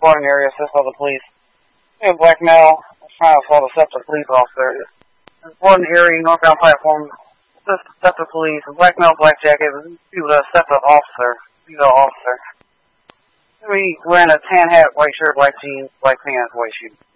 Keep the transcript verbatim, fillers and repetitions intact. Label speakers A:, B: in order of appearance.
A: Spartan area, assist by the police. We have a black male trying to assault a separate police officer. Spartan area, northbound platform, assist separate police. A black male, black jacket, with a separate officer, female officer. We wearing a tan hat, white shirt, black jeans, black pants, white shoes.